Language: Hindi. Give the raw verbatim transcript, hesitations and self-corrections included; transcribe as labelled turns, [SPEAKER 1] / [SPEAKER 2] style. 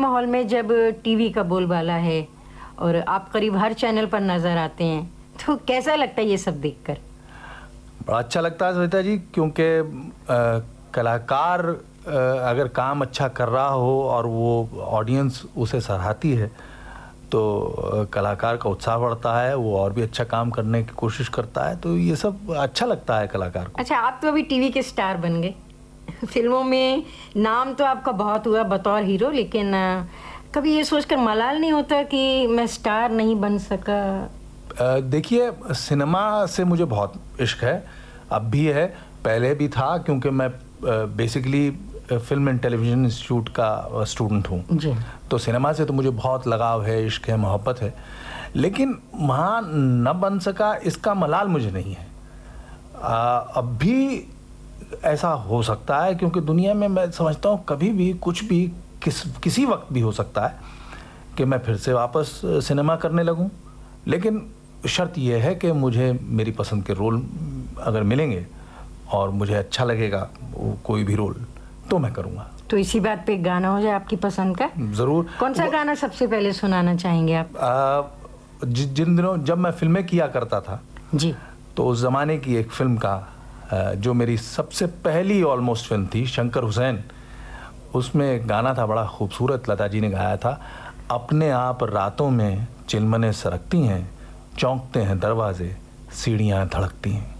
[SPEAKER 1] माहौल में जब टीवी का बोलबाला है और आप करीब हर चैनल पर नजर आते हैं, तो कैसा लगता है ये सब देखकर?
[SPEAKER 2] बड़ा अच्छा लगता है सविता जी, क्योंकि कलाकार आ, अगर काम अच्छा कर रहा हो और वो ऑडियंस उसे सराहती है तो कलाकार का उत्साह बढ़ता है, वो और भी अच्छा काम करने की कोशिश करता है, तो ये सब अच्छा लगता है कलाकार को।
[SPEAKER 1] अच्छा, आप तो अभी टीवी के स्टार बन गए, फिल्मों में नाम तो आपका बहुत हुआ बतौर हीरो, लेकिन कभी ये सोचकर मलाल नहीं होता कि मैं स्टार नहीं बन सका?
[SPEAKER 2] देखिए, सिनेमा से मुझे बहुत इश्क है, अब भी है, पहले भी था, क्योंकि मैं basically film and television institute का स्टूडेंट हूँ, तो सिनेमा से तो मुझे बहुत लगाव है, इश्क है, मोहब्बत है, लेकिन वहाँ न बन सका इसका मलाल मुझे नहीं है। आ, अब भी ऐसा हो सकता है, क्योंकि दुनिया में मैं समझता हूँ कभी भी कुछ भी किस किसी वक्त भी हो सकता है कि मैं फिर से वापस सिनेमा करने लगूँ, लेकिन शर्त यह है कि मुझे मेरी पसंद के रोल अगर मिलेंगे और मुझे अच्छा लगेगा वो कोई भी रोल, तो मैं करूँगा।
[SPEAKER 1] तो इसी बात पे एक गाना हो जाए आपकी पसंद का।
[SPEAKER 2] ज़रूर।
[SPEAKER 1] कौन सा गाना सबसे पहले सुनाना चाहेंगे आप?
[SPEAKER 2] आ, जि, जिन दिनों जब मैं फिल्में किया करता था
[SPEAKER 1] जी,
[SPEAKER 2] तो उस ज़माने की एक फिल्म का जो मेरी सबसे पहली ऑलमोस्ट फिल्म थी, शंकर हुसैन, उसमें एक गाना था बड़ा खूबसूरत, लता जी ने गाया था, अपने आप रातों में चिलमने सरकती हैं, चौंकते हैं दरवाजे, सीढ़ियाँ धड़कती हैं।